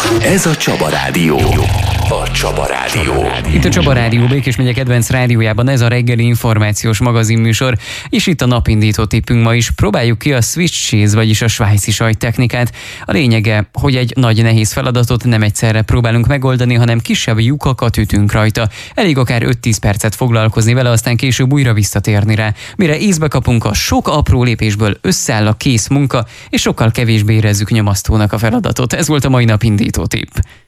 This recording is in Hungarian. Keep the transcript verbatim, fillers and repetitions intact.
Ez a Csaba Rádió. A Csaba Rádió. Itt a Csaba Rádió Békés megye kedvenc rádiójában ez a reggeli információs magazinműsor, és itt a napindító tippünk ma is. Próbáljuk ki a Swiss cheese, vagyis a svájci sajt technikát. A lényege, hogy egy nagy nehéz feladatot nem egyszerre próbálunk megoldani, hanem kisebb lyukakat ütünk rajta. Elég akár öt-tíz percet foglalkozni vele, aztán később újra visszatérni rá. Mire észbe kapunk, a sok apró lépésből összeáll a kész munka, és sokkal kevésbé érezzük nyomasztónak a feladatot. Ez volt a mai napindító tipp.